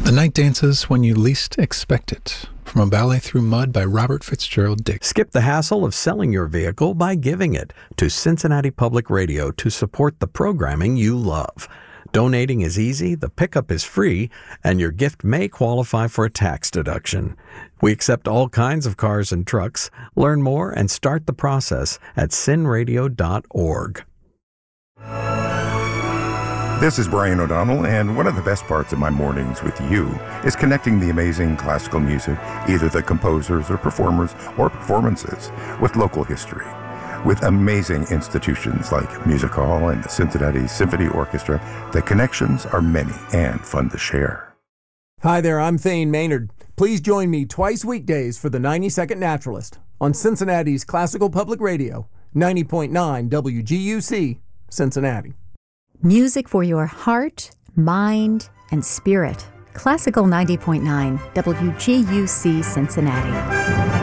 The night dances when you least expect it. From a ballet through mud by Robert Fitzgerald Dick. Skip the hassle of selling your vehicle by giving it to Cincinnati Public Radio to support the programming you love. Donating is easy, the pickup is free, and your gift may qualify for a tax deduction. We accept all kinds of cars and trucks. Learn more and start the process at cinradio.org. This is Brian O'Donnell, and one of the best parts of my mornings with you is connecting the amazing classical music, either the composers or performers or performances, with local history. With amazing institutions like Music Hall and the Cincinnati Symphony Orchestra, the connections are many and fun to share. Hi there, I'm Thane Maynard. Please join me twice weekdays for the 90-Second Naturalist on Cincinnati's Classical Public Radio, 90.9 WGUC, Cincinnati. Music for your heart, mind, and spirit. Classical 90.9 WGUC Cincinnati.